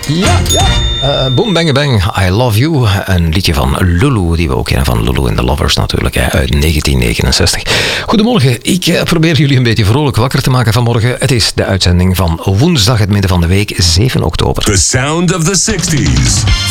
Ja. Boom Bang Bang, I Love You. Een liedje van Lulu, die we ook kennen van Lulu and the Lovers natuurlijk, uit 1969. Goedemorgen, ik probeer jullie een beetje vrolijk wakker te maken vanmorgen. Het is de uitzending van woensdag, het midden van de week, 7 oktober. The sound of the 60s.